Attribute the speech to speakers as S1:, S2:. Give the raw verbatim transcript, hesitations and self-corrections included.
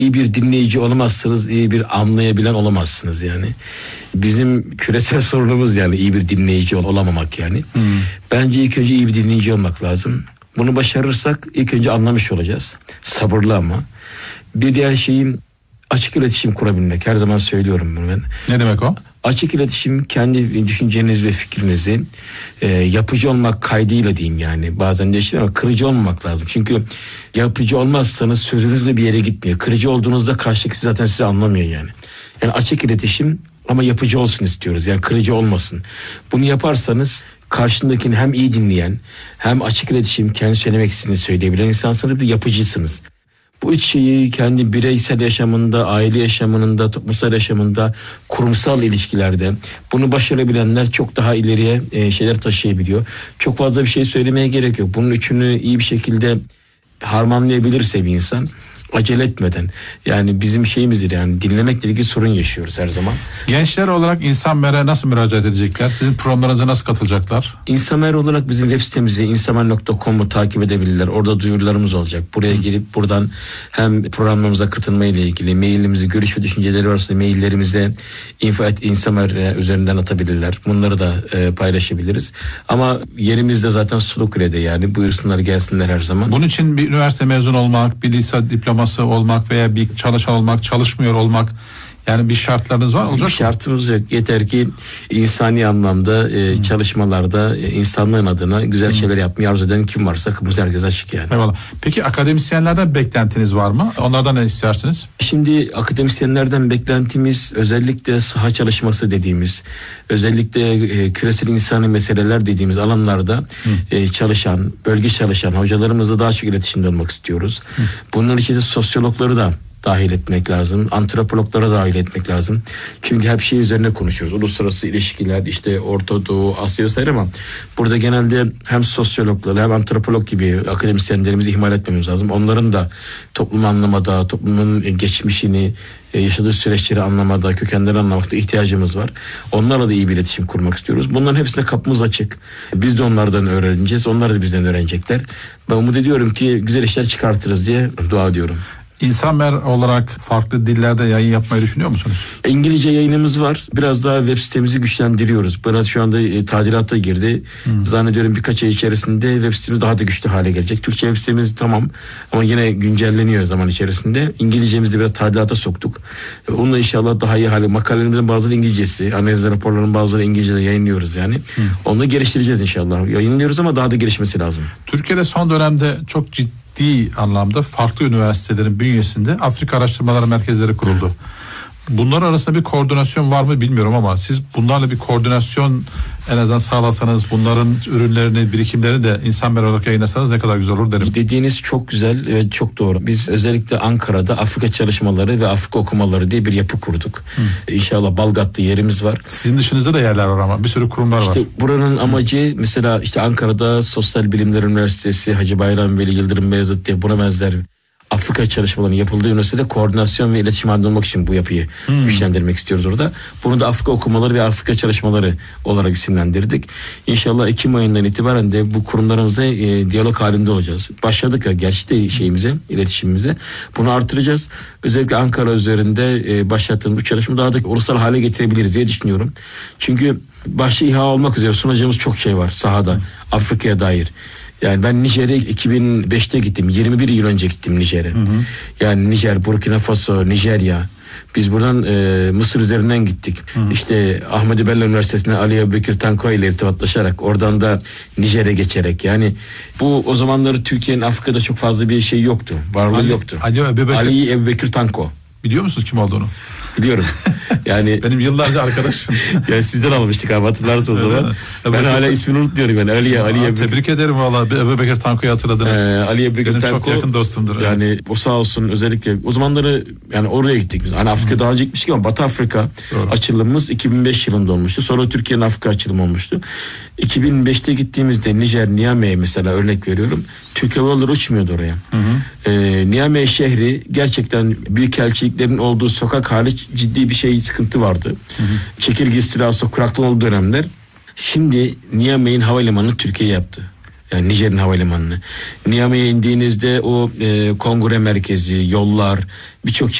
S1: İyi bir dinleyici olamazsınız, iyi bir anlayabilen olamazsınız yani. Bizim küresel sorunumuz yani iyi bir dinleyici olamamak yani. Hmm. Bence ilk önce iyi bir dinleyici olmak lazım. Bunu başarırsak ilk önce anlamış olacağız. Sabırlı ama. Bir diğer şeyim açık iletişim kurabilmek. Her zaman söylüyorum bunu ben.
S2: Ne demek o?
S1: Açık iletişim, kendi düşünceniz ve fikrinizi e, yapıcı olmak kaydıyla diyeyim yani. Bazen de ama kırıcı olmamak lazım. Çünkü yapıcı olmazsanız sözünüzle bir yere gitmiyor. Kırıcı olduğunuzda karşıdaki zaten sizi anlamıyor yani. Yani açık iletişim ama yapıcı olsun istiyoruz. Yani kırıcı olmasın. Bunu yaparsanız karşındakini hem iyi dinleyen hem açık iletişim, kendi söylemek istediğini söyleyebilen insansınız, bir de yapıcısınız. Bu üç şeyi kendi bireysel yaşamında, aile yaşamında, toplumsal yaşamında, kurumsal ilişkilerde bunu başarabilenler çok daha ileriye e, şeyler taşıyabiliyor. Çok fazla bir şey söylemeye gerek yok. Bunun üçünü iyi bir şekilde harmanlayabilirse bir insan, acele etmeden, yani bizim şeyimizdir yani, dinlemekle ilgili sorun yaşıyoruz her zaman.
S2: Gençler olarak İnsanmer'e nasıl müracaat edecekler? Sizin programlarınıza nasıl katılacaklar?
S1: İnsanmer olarak bizim web sitemizi insanmer nokta com'u takip edebilirler. Orada duyurularımız olacak. Buraya girip buradan hem programlarımıza katılma ile ilgili mailimizi, görüş ve düşünceleri varsa maillerimize info at insanmer üzerinden atabilirler. Bunları da e, paylaşabiliriz. Ama yerimizde zaten Sulukule'de yani. Buyursunlar, gelsinler her zaman.
S2: Bunun için bir üniversite mezun olmak, bir lise diploması olmak veya bir çalışan olmak, çalışmıyor olmak, yani bir şartlarınız var olacak
S1: mı? Bir şartımız yok. Yeter ki insani anlamda e, hmm. çalışmalarda e, insanlığın adına güzel hmm. şeyler yapmayı arzu eden kim varsa kapımız herkese açık yani.
S2: Eyvallah. Peki akademisyenlerden beklentiniz var mı? Onlardan ne istersiniz?
S1: Şimdi akademisyenlerden beklentimiz özellikle saha çalışması dediğimiz, özellikle e, küresel insani meseleler dediğimiz alanlarda hmm. e, çalışan, bölge çalışan hocalarımızla daha çok iletişimde olmak istiyoruz. Hmm. Bunun içinde sosyologları da dahil etmek lazım. Antropologlara dahil etmek lazım. Çünkü hep şey üzerine konuşuyoruz. Uluslararası ilişkiler, işte Orta Doğu, Asya vesaire, ama burada genelde hem sosyologları hem antropolog gibi akademisyenlerimizi ihmal etmemiz lazım. Onların da toplumu anlamada, toplumun geçmişini, yaşadığı süreçleri anlamada, kökenleri anlamakta ihtiyacımız var. Onlarla da iyi bir iletişim kurmak istiyoruz. Bunların hepsine kapımız açık. Biz de onlardan öğreneceğiz. Onlar da bizden öğrenecekler. Ben umut ediyorum ki güzel işler çıkartırız diye dua ediyorum.
S2: İnsanmer olarak farklı dillerde yayın yapmayı düşünüyor musunuz?
S1: İngilizce yayınımız var. Biraz daha web sitemizi güçlendiriyoruz. Biraz şu anda e, tadilata girdi. Hmm. Zannediyorum birkaç ay içerisinde web sitemiz daha da güçlü hale gelecek. Türkçe web sitemiz tamam ama yine güncelleniyor zaman içerisinde. İngilizcemizi de biraz tadilata soktuk. E, onunla inşallah daha iyi hale. Makalelerimizin bazıları İngilizcesi, analiz raporlarının bazıları İngilizce'de yayınlıyoruz yani. Hmm. Onu da geliştireceğiz inşallah. Yayınlıyoruz ama daha da gelişmesi lazım.
S2: Türkiye'de son dönemde çok ciddi ciddi anlamda farklı üniversitelerin bünyesinde Afrika Araştırmaları Merkezleri kuruldu. Bunlar arasında bir koordinasyon var mı bilmiyorum ama siz bunlarla bir koordinasyon en azından sağlasanız, bunların ürünlerini, birikimlerini de İnsanmer olarak yayınlasanız ne kadar güzel olur derim.
S1: Dediğiniz çok güzel ve çok doğru. Biz özellikle Ankara'da Afrika çalışmaları ve Afrika okumaları diye bir yapı kurduk. Hı. İnşallah Balgat'ta yerimiz var.
S2: Sizin dışınızda da yerler var ama bir sürü kurumlar
S1: işte
S2: var.
S1: İşte buranın amacı Hı. mesela işte Ankara'da Sosyal Bilimler Üniversitesi, Hacı Bayram Veli Yıldırım Beyazıt diye buna benzer Afrika çalışmalarının yapıldığı üniversitede koordinasyon ve iletişim halinde olmak için bu yapıyı hmm. güçlendirmek istiyoruz orada. Bunu da Afrika okumaları ve Afrika çalışmaları olarak isimlendirdik. İnşallah Ekim ayından itibaren de bu kurumlarımızla e, diyalog halinde olacağız. Başladık ya gerçekten şeyimize, iletişimimize. Bunu artıracağız. Özellikle Ankara üzerinde e, başlattığımız bu çalışmayı daha da ulusal hale getirebiliriz diye düşünüyorum. Çünkü başta İHA olmak üzere sunacağımız çok şey var sahada, hmm. Afrika'ya dair. Yani ben Nijer'e iki bin beşte gittim. yirmi bir yıl önce gittim Nijer'e. Yani Nijer, Burkina Faso, Nijerya. Biz buradan e, Mısır üzerinden gittik. Hı hı. İşte Ahmedi Bello Üniversitesi'ne Ali Ebubekir Tanko ile irtibatlaşarak oradan da Nijer'e geçerek. Yani bu o zamanları Türkiye'nin Afrika'da çok fazla bir şey yoktu. Varlığı Ali, yoktu.
S2: Ali Ebubekir.
S1: Ali Ebubekir Tanko.
S2: Biliyor musunuz kim olduğunu?
S1: Biliyorum. Yani
S2: benim yıllarca arkadaşım.
S1: Yani sizden almıştık abi, hatırlarsınız o zaman. Ben Ebubekir... hala ismini unutmuyorum yani. Ali Ali Ebubekir.
S2: Tebrik ederim vallahi. Ebubekir Tanko'yu hatırladınız.
S1: Ee, Ali Ebubekir
S2: benim
S1: Tanko
S2: çok yakın dostumdur.
S1: Yani
S2: evet.
S1: O sağ olsun, özellikle o zamanları yani oraya gittik biz. Hani Afrika daha önce gitmiştik ama Batı Afrika Doğru. açılımımız iki bin beş yılında olmuştu. Sonra Türkiye'nin Afrika açılımı olmuştu. iki bin beşte gittiğimizde Nijer, Niamey'e mesela örnek veriyorum. Türk Hava Yolları uçmuyordu oraya. Hı hı. Ee, Niamey şehri gerçekten büyükelçiliklerin olduğu sokak hali ciddi bir şey, sıkıntı vardı. Hı hı. Çekirge istilası, kuraklığın olduğu dönemler. Şimdi Niamey'in havalimanını Türkiye yaptı. Yani Nijer'in havalimanını. Niamey'e indiğinizde o e, kongre merkezi, yollar, birçok